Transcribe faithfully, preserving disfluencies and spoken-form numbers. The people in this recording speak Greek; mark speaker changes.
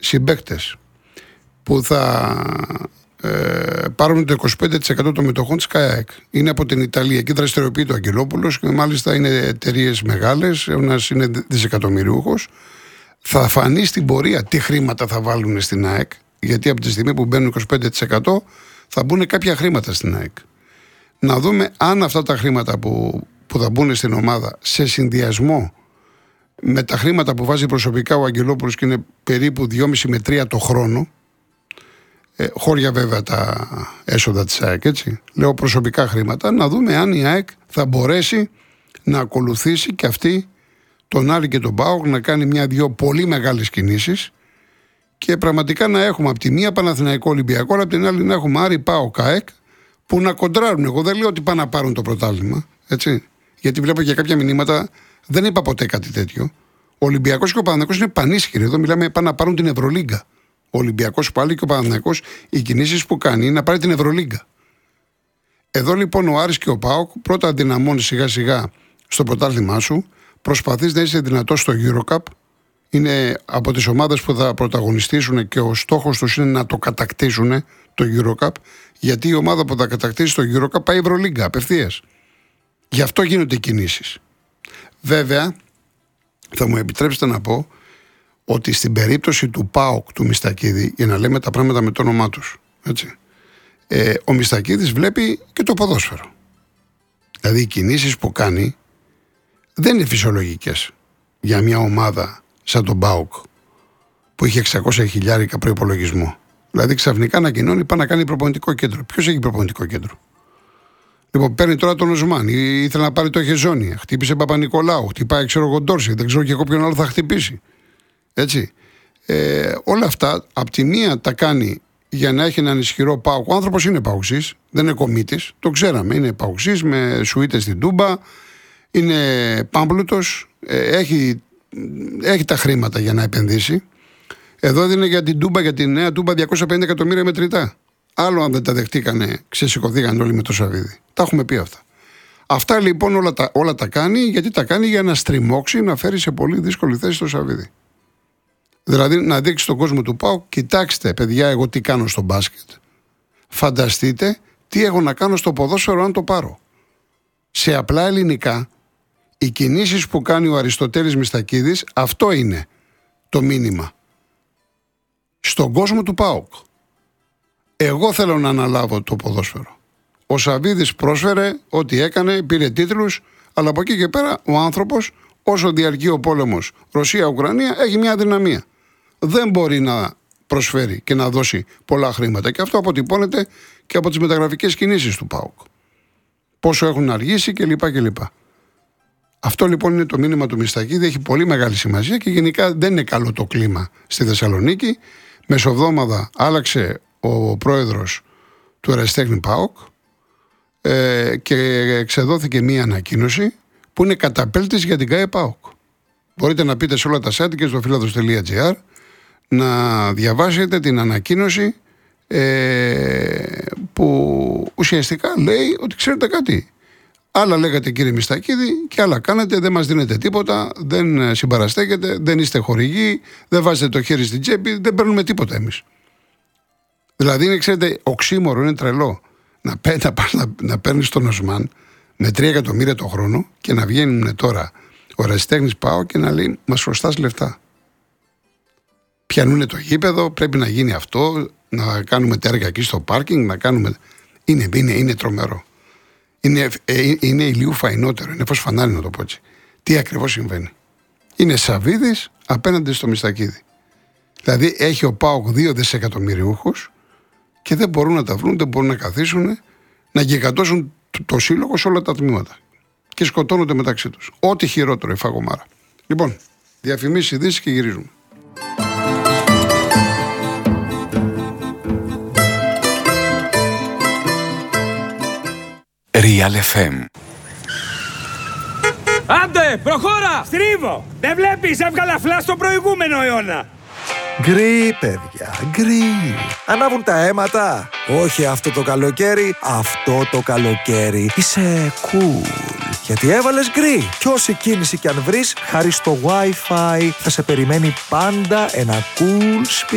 Speaker 1: συμπαίκτες που θα ε, πάρουν το είκοσι πέντε τοις εκατό των μετοχών της ΚΑΕΚ. Είναι από την Ιταλία. Εκεί δραστηριοποιείται ο Αγγελόπουλος και μάλιστα είναι εταιρείες μεγάλες. Ένας είναι δισεκατομμυριούχος. Θα φανεί στην πορεία τι χρήματα θα βάλουν στην ΑΕΚ. Γιατί από τη στιγμή που μπαίνουν είκοσι πέντε τοις εκατό θα μπουν κάποια χρήματα στην ΑΕΚ. Να δούμε αν αυτά τα χρήματα που, που θα μπουν στην ομάδα σε συνδυασμό με τα χρήματα που βάζει προσωπικά ο Αγγελόπουλος και είναι περίπου δυόμισι με τρία το χρόνο, ε, χώρια βέβαια τα έσοδα της ΑΕΚ, έτσι, λέω προσωπικά χρήματα, να δούμε αν η ΑΕΚ θα μπορέσει να ακολουθήσει και αυτή τον Άρη και τον ΠΑΟΚ, να κάνει μια-δυο πολύ μεγάλες κινήσεις και πραγματικά να έχουμε από τη μία Παναθηναϊκό Ολυμπιακό, από την άλλη να έχουμε Άρη, ΠΑΟΚ, ΑΕΚ, που να κοντράρουν. Εγώ δεν λέω ότι πάνε να πάρουν το πρωτάθλημα, έτσι, γιατί βλέπω και κάποια μηνύματα. Δεν είπα ποτέ κάτι τέτοιο. Ο Ολυμπιακός και ο Παναθηναϊκός είναι πανίσχυροι. Εδώ μιλάμε πάνε να πάρουν την Ευρωλίγκα. Ο Ολυμπιακός πάλι και ο Παναθηναϊκός, οι κινήσεις που κάνει είναι να πάρει την Ευρωλίγκα. Εδώ λοιπόν ο Άρης και ο ΠΑΟΚ πρώτα αδυναμώνει σιγά σιγά στο πρωτάθλημά σου. Προσπαθείς να είσαι δυνατός στο EuroCup. Είναι από τις ομάδες που θα πρωταγωνιστήσουν και ο στόχος τους είναι να το κατακτήσουν το EuroCup. Γιατί η ομάδα που θα κατακτήσει το EuroCup πάει Ευρωλίγκα απευθείας. Γι' αυτό γίνονται οι κινήσεις. Βέβαια, θα μου επιτρέψετε να πω ότι στην περίπτωση του ΠΑΟΚ, του Μιστακίδη, για να λέμε τα πράγματα με το όνομά τους, έτσι, ε, ο Μιστακίδης βλέπει και το ποδόσφαιρο. Δηλαδή οι κινήσεις που κάνει δεν είναι φυσιολογικές για μια ομάδα σαν τον ΠΑΟΚ που είχε εξακόσια χιλιάρικα προϋπολογισμό. Δηλαδή ξαφνικά ανακοινώνει πάει να κάνει προπονητικό κέντρο. Ποιος έχει προπονητικό κέντρο? Λοιπόν, παίρνει τώρα τον Οσμάν, ήθελε να πάρει το Χεζόνια, χτύπησε Παπα-Νικολάου, χτυπάει ξέρω εγώ Ντόρση, δεν ξέρω και εγώ ποιον άλλο θα χτυπήσει. Έτσι. Ε, όλα αυτά από τη μία τα κάνει για να έχει έναν ισχυρό ΠΑΟΚ. Ο άνθρωπος είναι παουξής, δεν είναι κομίτης, το ξέραμε. Είναι παουξής με σουίτες στην Τούμπα, είναι πάμπλουτος, ε, έχει, έχει τα χρήματα για να επενδύσει. Εδώ έδινε για την Τούμπα, για την νέα Τούμπα διακόσια πενήντα εκατομμύρια μετρητά. Άλλο αν δεν τα δεχτήκανε, ξεσηκωθήκαν όλοι με το Σαββίδι. Τα έχουμε πει αυτά. Αυτά λοιπόν όλα τα, όλα τα κάνει, γιατί τα κάνει για να στριμώξει, να φέρει σε πολύ δύσκολη θέση το Σαββίδι. Δηλαδή να δείξει στον κόσμο του ΠΑΟΚ, κοιτάξτε παιδιά, εγώ τι κάνω στο μπάσκετ. Φανταστείτε τι έχω να κάνω στο ποδόσφαιρο αν το πάρω. Σε απλά ελληνικά, οι κινήσεις που κάνει ο Αριστοτέλης Μιστακίδης, αυτό είναι το μήνυμα. Στον κόσμο του ΠΑΟΚ. Εγώ θέλω να αναλάβω το ποδόσφαιρο. Ο Σαββίδης πρόσφερε ό,τι έκανε, πήρε τίτλους, αλλά από εκεί και πέρα ο άνθρωπος, όσο διαρκεί ο πόλεμος Ρωσία-Ουκρανία, έχει μια αδυναμία. Δεν μπορεί να προσφέρει και να δώσει πολλά χρήματα. Και αυτό αποτυπώνεται και από τις μεταγραφικές κινήσεις του ΠΑΟΚ. Πόσο έχουν αργήσει κλπ. κλπ. Αυτό λοιπόν είναι το μήνυμα του Μιστακίδη, έχει πολύ μεγάλη σημασία και γενικά δεν είναι καλό το κλίμα στη Θεσσαλονίκη. Μεσοβδόμαδα άλλαξε ο πρόεδρος του Ερασιτέχνη ΠΑΟΚ ε, και εξεδόθηκε μία ανακοίνωση που είναι καταπέλτης για την ΚΑΕ ΠΑΟΚ. Μπορείτε να πείτε σε όλα τα site και στο φιλάδος τελεία τζι άρ να διαβάσετε την ανακοίνωση ε, που ουσιαστικά λέει ότι ξέρετε κάτι. Άλλα λέγατε κύριε Μιστακίδη και άλλα κάνετε, δεν μας δίνετε τίποτα, δεν συμπαραστέκετε, δεν είστε χορηγοί, δεν βάζετε το χέρι στην τσέπη, δεν παίρνουμε τίποτα εμείς. Δηλαδή είναι, ξέρετε, οξύμορο, είναι τρελό να, παί, να, να, να παίρνεις τον Οσμάν με τρία εκατομμύρια το χρόνο και να βγαίνουν τώρα ο ερασιτέχνης ΠΑΟ και να λέει μας χρωστάς λεφτά. Πιανούνε το γήπεδο, πρέπει να γίνει αυτό, να κάνουμε τα έργα εκεί στο πάρκινγκ, να κάνουμε... Είναι, είναι, είναι τρομερό. Είναι, ε, είναι ηλίου φαϊνότερο, είναι φως φανάρι να το πω έτσι. Τι ακριβώς συμβαίνει. Είναι Σαββίδης απέναντι στο Μιστακίδη. Δηλαδή έχει ο ΠΑΟΚ δύο δισεκατομμυριούχους και δεν μπορούν να τα βρουν, δεν μπορούν να καθίσουν, να γιγαντώσουν το, το σύλλογο σε όλα τα τμήματα. Και σκοτώνονται μεταξύ τους. Ό,τι χειρότερο η φαγωμάρα. Λοιπόν, διαφημίσεις, ειδήσεις και γυρίζουμε.
Speaker 2: Real εφ εμ.
Speaker 3: Άντε, προχώρα! Στρίβω! Δεν βλέπεις, έβγαλα φλα στο προηγούμενο αιώνα!
Speaker 4: Γκρι, παιδιά, γκρι. Ανάβουν τα αίματα. Όχι αυτό το καλοκαίρι, αυτό το καλοκαίρι. Είσαι cool. Γιατί έβαλες γκρι. Κι όση κίνηση κι αν βρεις, χάρη στο Wi-Fi θα σε περιμένει πάντα ένα cool σπίτι.